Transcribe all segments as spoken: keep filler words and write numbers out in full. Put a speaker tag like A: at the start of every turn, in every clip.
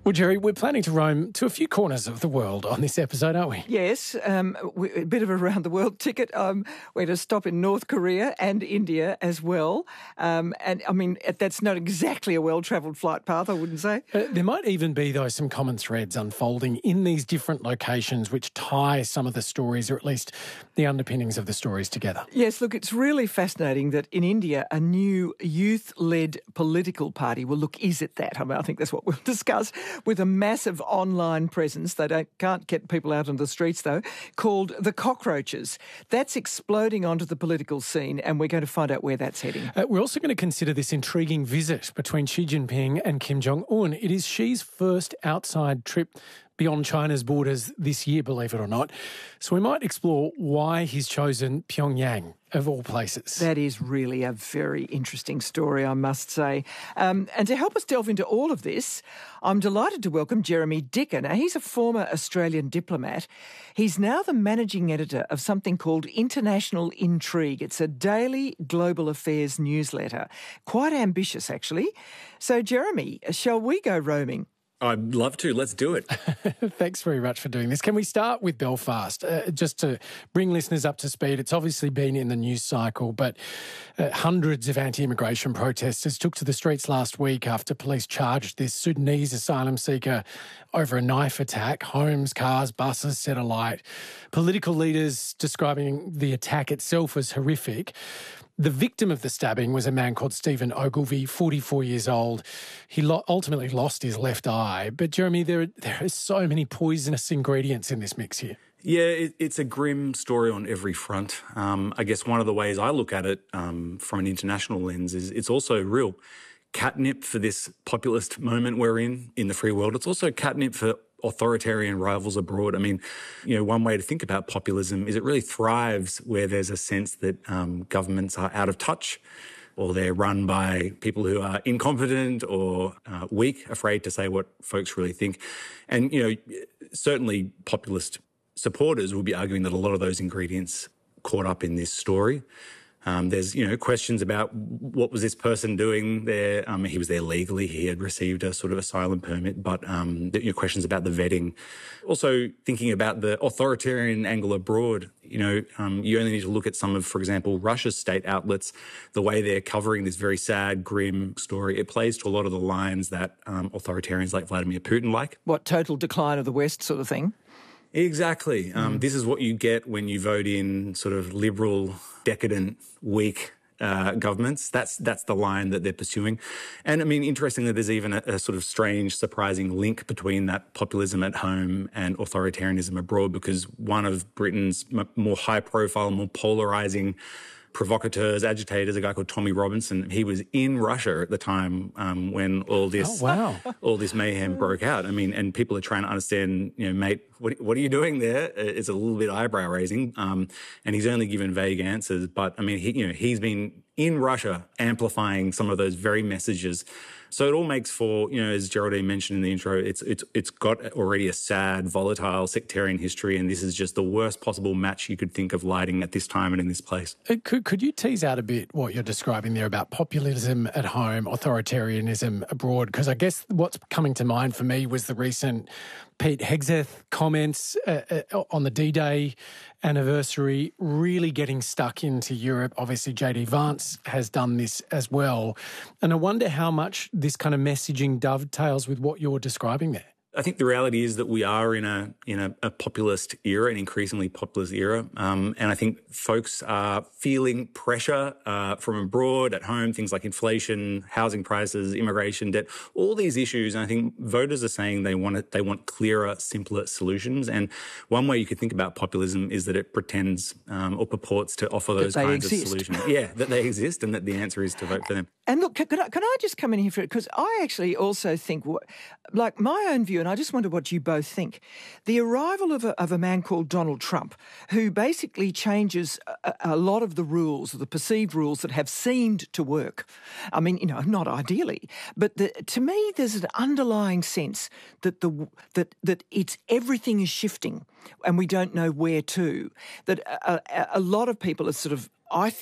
A: Well, Jerry, we're planning to roam to a few corners of the world on this episode, aren't we?
B: Yes, um, we, a bit of a round-the-world ticket. Um, we're to stop in North Korea and India as well. Um, and, I mean, that's not exactly a well-travelled flight path, I wouldn't say.
A: Uh, there might even be, though, some common threads unfolding in these different locations which tie some of the stories, or at least the underpinnings of the stories, together.
B: Yes, look, it's really fascinating that in India, a new youth-led political party, well, look, is it that? I mean, I think that's what we'll discuss, with a massive online presence. They don't can't get people out on the streets, though, called the Cockroaches. That's exploding onto the political scene, and we're going to find out where that's heading.
A: Uh, we're also going to consider this intriguing visit between Xi Jinping and Kim Jong-un. It is Xi's first outside trip beyond China's borders this year, believe it or not. So we might explore why he's chosen Pyongyang, of all places.
B: That is really a very interesting story, I must say. Um, and to help us delve into all of this, I'm delighted to welcome Jeremy Dicker. Now, he's a former Australian diplomat. He's now the managing editor of something called International Intrigue. It's a daily global affairs newsletter. Quite ambitious, actually. So, Jeremy, shall we go roaming?
C: I'd love to. Let's do it.
A: Thanks very much for doing this. Can we start with Belfast? Uh, just to bring listeners up to speed, it's obviously been in the news cycle, but uh, hundreds of anti-immigration protesters took to the streets last week after police charged this Sudanese asylum seeker over a knife attack. Homes, cars, buses set alight. Political leaders describing the attack itself as horrific. The victim of the stabbing was a man called Stephen Ogilvie, forty-four years old. He lo- ultimately lost his left eye. But, Jeremy, there, there are so many poisonous ingredients in this mix here.
C: Yeah, it, it's a grim story on every front. Um, I guess one of the ways I look at it um, from an international lens is it's also real catnip for this populist moment we're in, in the free world. It's also catnip for authoritarian rivals abroad. I mean, you know, one way to think about populism is it really thrives where there's a sense that um, governments are out of touch, or they're run by people who are incompetent or uh, weak, afraid to say what folks really think. And, you know, certainly populist supporters will be arguing that a lot of those ingredients caught up in this story. Um, there's, you know, questions about what was this person doing there. Um, he was there legally. He had received a sort of asylum permit, but, um, the, you know, questions about the vetting. Also thinking about the authoritarian angle abroad. You know, um, you only need to look at some of, for example, Russia's state outlets, the way they're covering this very sad, grim story. It plays to a lot of the lines that um, authoritarians like Vladimir Putin like.
B: What, total decline of the West sort of thing?
C: Exactly. Um, mm. This is what you get when you vote in sort of liberal, decadent, weak uh, governments. That's that's the line that they're pursuing. And I mean, interestingly, there's even a, a sort of strange, surprising link between that populism at home and authoritarianism abroad, because one of Britain's m- more high-profile, more polarizing provocateurs, agitators, a guy called Tommy Robinson. He was in Russia at the time um, when all this,
A: oh, wow.
C: all this mayhem broke out. I mean, and people are trying to understand, you know, mate, what, what are you doing there? It's a little bit eyebrow raising. Um, and he's only given vague answers. But I mean, he, you know, he's been in Russia amplifying some of those very messages. So it all makes for, you know, as Geraldine mentioned in the intro, it's it's it's got already a sad, volatile, sectarian history, and this is just the worst possible match you could think of lighting at this time and in this place.
A: Could, could you tease out a bit what you're describing there about populism at home, authoritarianism abroad? Because I guess what's coming to mind for me was the recent Pete Hegseth comments uh, uh, on the D-Day anniversary, really getting stuck into Europe. Obviously, J D Vance has done this as well. And I wonder how much this kind of messaging dovetails with what you're describing there.
C: I think the reality is that we are in a in a, a populist era, an increasingly populist era, um, and I think folks are feeling pressure uh, from abroad, at home, things like inflation, housing prices, immigration debt, all these issues. And I think voters are saying they want it, they want clearer, simpler solutions. And one way you could think about populism is that it pretends um, or purports to offer those kinds
B: exist.
C: of solutions. Yeah, that they exist, and that the answer is to vote for them.
B: And look, can I, can I just come in here for it? Because I actually also think, like my own view, and I just wonder what you both think. The arrival of a, of a man called Donald Trump, who basically changes a, a lot of the rules, the perceived rules that have seemed to work. I mean, you know, not ideally, but the, to me, there's an underlying sense that the that that it's everything is shifting, and we don't know where to. That a, a, a lot of people are sort of, I think,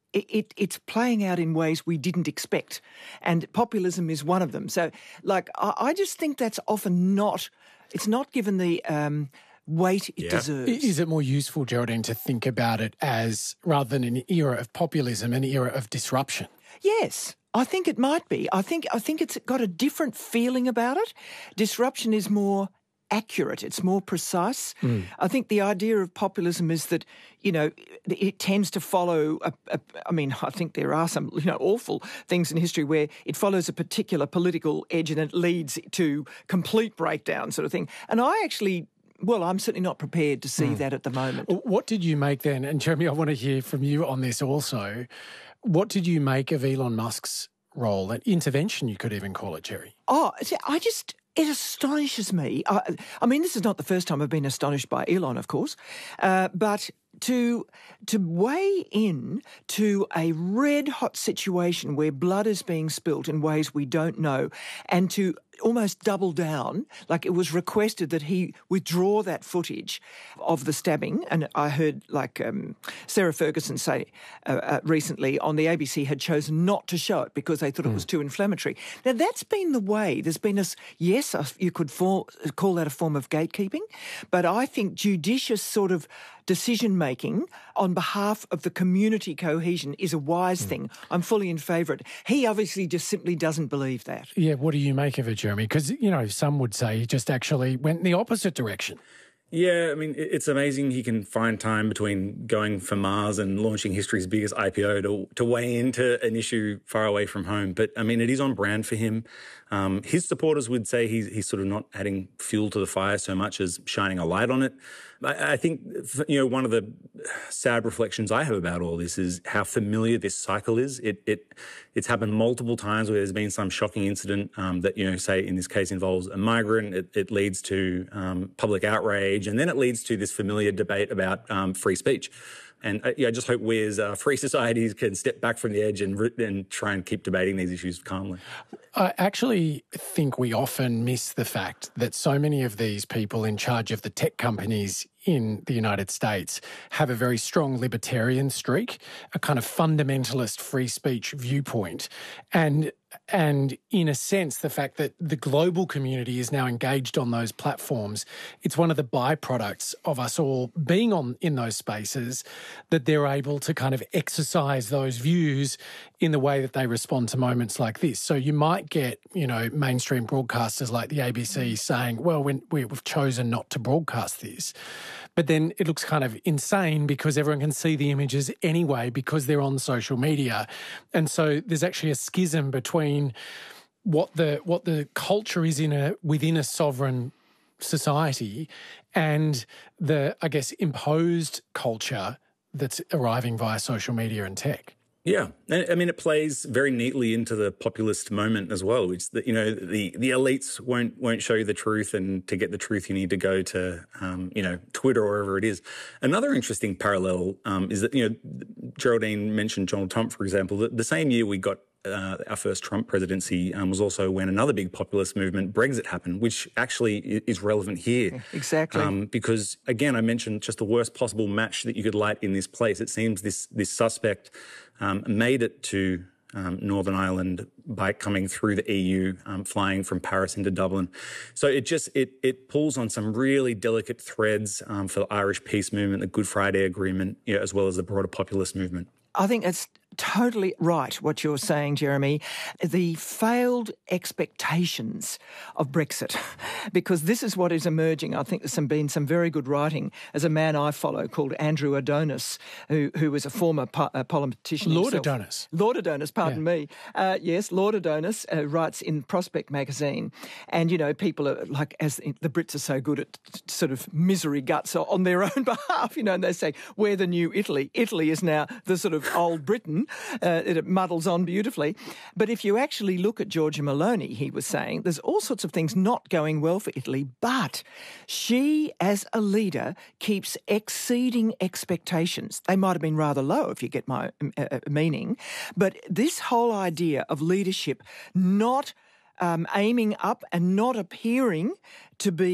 B: it, it, it's playing out in ways we didn't expect. And populism is one of them. So, like, I, I just think that's often not, it's not given the um, weight it
C: Yeah.
B: deserves.
A: Is it more useful, Geraldine, to think about it as, rather than an era of populism, an era of disruption?
B: Yes, I think it might be. I think I think it's got a different feeling about it. Disruption is more accurate. It's more precise. Mm. I think the idea of populism is that, you know, it tends to follow, a, a, I mean, I think there are some, you know, awful things in history where it follows a particular political edge and it leads to complete breakdown sort of thing. And I actually... Well, I'm certainly not prepared to see mm. that at the moment.
A: What did you make then? And Jeremy, I want to hear from you on this also. What did you make of Elon Musk's role, an intervention you could even call it, Jerry?
B: Oh, I just... It astonishes me. I, I mean, this is not the first time I've been astonished by Elon, of course, uh, but to to weigh in to a red-hot situation where blood is being spilt in ways we don't know, and to almost double down, like it was requested that he withdraw that footage of the stabbing. And I heard, like um, Sarah Ferguson say uh, uh, recently on the A B C had chosen not to show it because they thought mm. it was too inflammatory. Now, that's been the way. There's been a, yes, you could for, call that a form of gatekeeping, but I think judicious sort of decision-making on behalf of the community cohesion is a wise mm. thing. I'm fully in favour of it. He obviously just simply doesn't believe that.
A: Yeah, what do you make of it, Jeremy? Because, you know, some would say he just actually went in the opposite direction.
C: Yeah, I mean, it's amazing he can find time between going for Mars and launching history's biggest I P O to, to weigh into an issue far away from home. But, I mean, it is on brand for him. Um, his supporters would say he's, he's sort of not adding fuel to the fire so much as shining a light on it. I, I think, you know, one of the sad reflections I have about all this is how familiar this cycle is. It, it It's happened multiple times where there's been some shocking incident um, that, you know, say in this case involves a migrant. It, it leads to um, public outrage, and then it leads to this familiar debate about um, free speech. And uh, yeah, I just hope we as uh, free societies can step back from the edge and, and try and keep debating these issues calmly.
A: I actually think we often miss the fact that so many of these people in charge of the tech companies in the United States have a very strong libertarian streak, a kind of fundamentalist free speech viewpoint. And And in a sense, the fact that the global community is now engaged on those platforms, it's one of the byproducts of us all being on in those spaces that they're able to kind of exercise those views in the way that they respond to moments like this. So you might get, you know, mainstream broadcasters like the A B C saying, well, when we've chosen not to broadcast this. But then it looks kind of insane because everyone can see the images anyway because they're on social media. And so there's actually a schism between what the what the culture is in a within a sovereign society and the, I guess, imposed culture that's arriving via social media and tech.
C: Yeah. I mean, it plays very neatly into the populist moment as well, which, that, you know, the, the elites won't won't show you the truth, and to get the truth you need to go to, um, you know, Twitter or wherever it is. Another interesting parallel um, is that, you know, Geraldine mentioned Donald Trump, for example. The, the same year we got Uh, our first Trump presidency um, was also when another big populist movement, Brexit, happened, which actually is relevant here.
B: Exactly. Um,
C: because, again, I mentioned just the worst possible match that you could light in this place. It seems this this suspect um, made it to um, Northern Ireland by coming through the E U, um, flying from Paris into Dublin. So it just, it it pulls on some really delicate threads um, for the Irish peace movement, the Good Friday Agreement, you know, as well as the broader populist movement.
B: I think it's totally right what you're saying, Jeremy. The failed expectations of Brexit, because this is what is emerging. I think there's some, been some very good writing as a man I follow called Andrew Adonis, who who was a former po- uh, politician
A: Lord
B: himself.
A: Adonis.
B: Lord Adonis, pardon yeah. me. Uh, yes, Lord Adonis uh, writes in Prospect magazine. And, you know, people are like, as the Brits are so good at sort of misery guts on their own behalf, you know, and they say, we're the new Italy. Italy is now the sort of old Britain. Uh, it muddles on beautifully. But if you actually look at Giorgia Meloni, he was saying, there's all sorts of things not going well for Italy, but she, as a leader, keeps exceeding expectations. They might have been rather low, if you get my uh, meaning. But this whole idea of leadership not um, aiming up and not appearing to be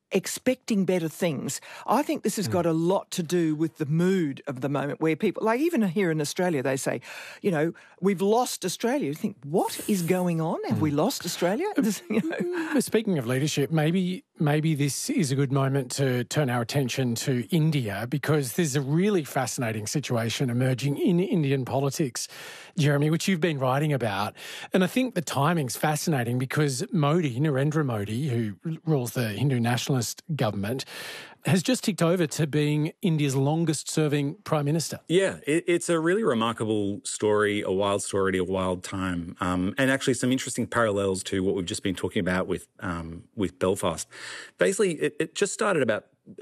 B: expecting better things. I think this has got a lot to do with the mood of the moment where people, like even here in Australia, they say, you know, we've lost Australia. You think, what is going on? Have we lost Australia? You know.
A: Speaking of leadership, maybe maybe this is a good moment to turn our attention to India, because there's a really fascinating situation emerging in Indian politics, Jeremy, which you've been writing about. And I think the timing's fascinating because Modi, Narendra Modi, who rules the Hindu nationalist government, has just ticked over to being India's longest-serving Prime Minister.
C: Yeah, it, it's a really remarkable story, a wild story, a wild time, um, and actually some interesting parallels to what we've just been talking about with um, with Belfast. Basically, it, it just started about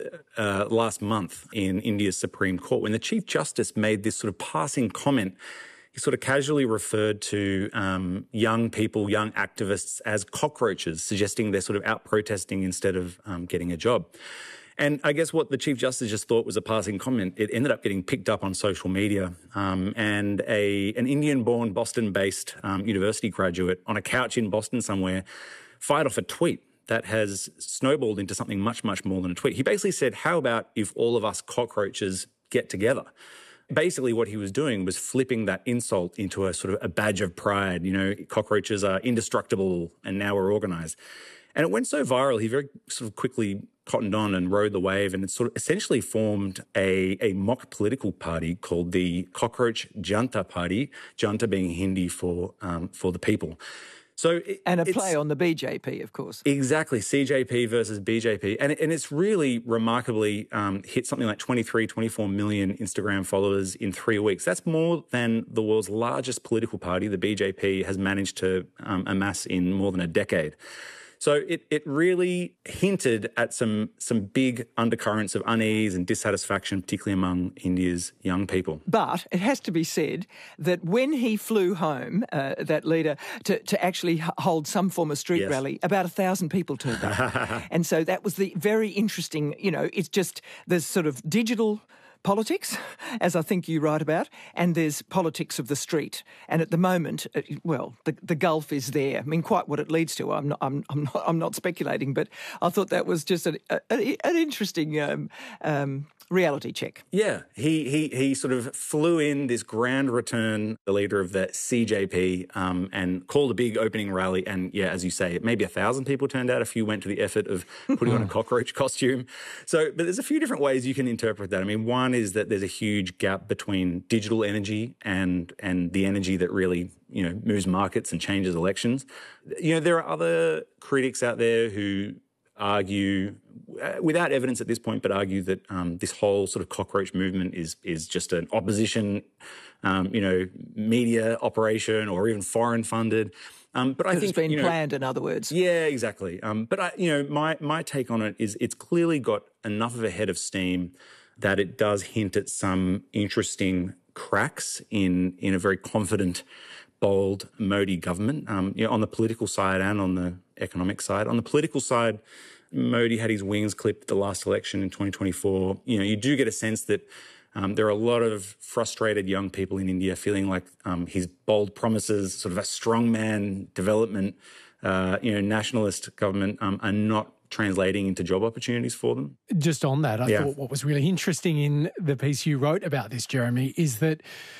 C: uh, last month in India's Supreme Court when the Chief Justice made this sort of passing comment. He sort of casually referred to um, young people, young activists as cockroaches, suggesting they're sort of out protesting instead of um, getting a job. And I guess what the Chief Justice just thought was a passing comment, it ended up getting picked up on social media. Um, and a an Indian-born, Boston-based um, university graduate on a couch in Boston somewhere fired off a tweet that has snowballed into something much, much more than a tweet. He basically said, how about if all of us cockroaches get together? Basically, what he was doing was flipping that insult into a sort of a badge of pride. You know, cockroaches are indestructible and now we're organised. And it went so viral, he very sort of quickly cottoned on and rode the wave, and it sort of essentially formed a, a mock political party called the Cockroach Janta Party, Janta being Hindi for um, for the people. So it,
B: and a play on the B J P, of course.
C: Exactly, C J P versus B J P. And, and it's really remarkably um, hit something like twenty-three, twenty-four million Instagram followers in three weeks. That's more than the world's largest political party, the B J P, has managed to um, amass in more than a decade. So it, it really hinted at some some big undercurrents of unease and dissatisfaction, particularly among India's young people.
B: But it has to be said that when he flew home, uh, that leader, to, to actually hold some form of street
C: yes.
B: rally, about a thousand people turned up. And so that was the very interesting, you know, it's just there's sort of digital politics, as I think you write about, and there's politics of the street. And at the moment, well, the, the gulf is there. I mean, quite what it leads to, I'm not, I'm, I'm not, I'm not speculating, but I thought that was just an, a, an interesting um, um, reality check.
C: Yeah, he he he sort of flew in this grand return, the leader of the C J P, um, and called a big opening rally. And yeah, as you say, maybe a thousand people turned out. A few went to the effort of putting on a cockroach costume. So, but there's a few different ways you can interpret that. I mean, one is that there's a huge gap between digital energy and and the energy that really, you know, moves markets and changes elections. You know, there are other critics out there who argue, uh, without evidence at this point, but argue that um, this whole sort of cockroach movement is is just an opposition, um, you know, media operation or even foreign funded. Um, but I think
B: it's been
C: you know,
B: planned, in other words.
C: Yeah, exactly. Um, but I, you know, my my take on it is it's clearly got enough of a head of steam that it does hint at some interesting cracks in in a very confident, bold Modi government, um, you know, on the political side and on the economic side. On the political side, Modi had his wings clipped at the last election in twenty twenty-four. You know, you do get a sense that um, there are a lot of frustrated young people in India feeling like um, his bold promises, sort of a strongman development, uh, you know, nationalist government um, are not translating into job opportunities for them.
A: Just on that, I yeah. thought what was really interesting in the piece you wrote about this, Jeremy, is that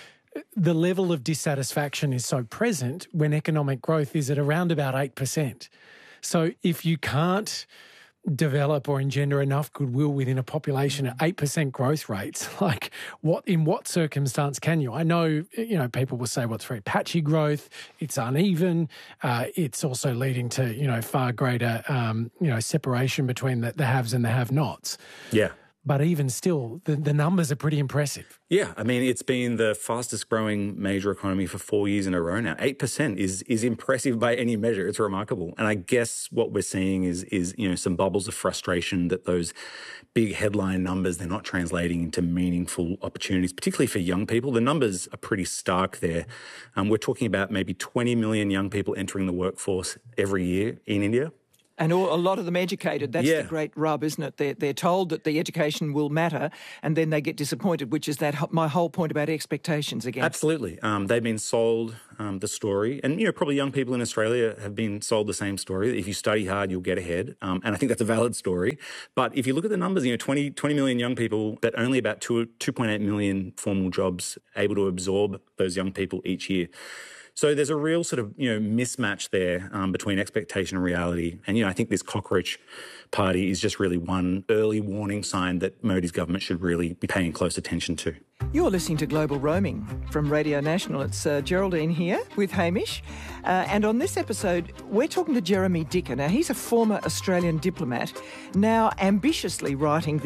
A: the level of dissatisfaction is so present when economic growth is at around about eight percent. So if you can't develop or engender enough goodwill within a population at eight percent growth rates, like what in what circumstance can you? I know, you know, people will say, well, it's very patchy growth, it's uneven, uh, it's also leading to, you know, far greater, um, you know, separation between the, the haves and the have-nots.
C: Yeah.
A: But even still, the, the numbers are pretty impressive.
C: Yeah, I mean, it's been the fastest growing major economy for four years in a row now. eight percent is is impressive by any measure. It's remarkable. And I guess what we're seeing is, is you know, some bubbles of frustration that those big headline numbers, they're not translating into meaningful opportunities, particularly for young people. The numbers are pretty stark there. Um, we're talking about maybe twenty million young people entering the workforce every year in India.
B: And all, a lot of them educated. That's
C: Yeah.
B: the great rub, isn't it? They're, they're told that the education will matter, and then they get disappointed, which is that my whole point about expectations again.
C: Absolutely. Um, they've been sold um, the story. And, you know, probably young people in Australia have been sold the same story. That if you study hard, you'll get ahead. Um, and I think that's a valid story. But if you look at the numbers, you know, twenty, twenty million young people, but only about two, 2.8 million formal jobs able to absorb those young people each year. So there's a real sort of, you know, mismatch there um, between expectation and reality. And, you know, I think this cockroach party is just really one early warning sign that Modi's government should really be paying close attention to.
B: You're listening to Global Roaming from Radio National. It's uh, Geraldine here with Hamish. Uh, and on this episode, we're talking to Jeremy Dicker. Now, he's a former Australian diplomat, now ambitiously writing